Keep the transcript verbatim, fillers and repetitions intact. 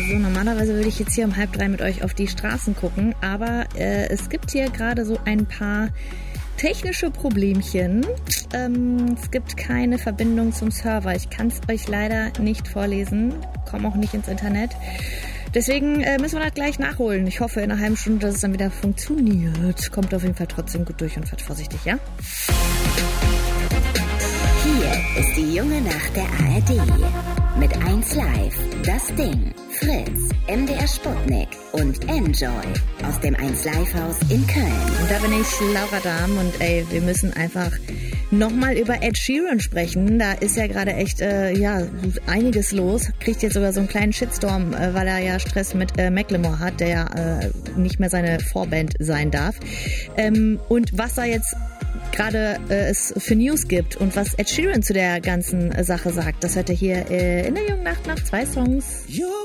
So, normalerweise würde ich jetzt hier um halb drei mit euch auf die Straßen gucken, aber äh, es gibt hier gerade so ein paar technische Problemchen. Ähm, es gibt keine Verbindung zum Server. Ich kann es euch leider nicht vorlesen, komme auch nicht ins Internet. Deswegen äh, müssen wir das gleich nachholen. Ich hoffe in einer halben Stunde, dass es dann wieder funktioniert. Kommt auf jeden Fall trotzdem gut durch und fahrt vorsichtig, ja? Hier ist die junge Nacht der A R D. Mit eins Live, Das Ding, Fritz, M D R Sputnik und Enjoy aus dem eins Live Haus in Köln. Und da bin ich, Laura Dahm, und ey, wir müssen einfach nochmal über Ed Sheeran sprechen. Da ist ja gerade echt, äh, ja, einiges los. Kriegt jetzt sogar so einen kleinen Shitstorm, äh, weil er ja Stress mit äh, Macklemore hat, der ja äh, nicht mehr seine Vorband sein darf. Ähm, und was da jetzt gerade äh, es für News gibt und was Ed Sheeran zu der ganzen äh, Sache sagt, das hört ihr hier äh, in der jungen Nacht nach zwei Songs. You're